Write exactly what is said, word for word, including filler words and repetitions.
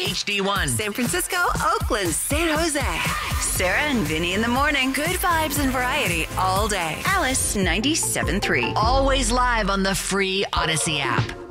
H D one. San Francisco, Oakland, San Jose. Sarah and Vinny in the morning. Good vibes and variety all day. Alice ninety-seven point three. Always live on the free Odyssey app.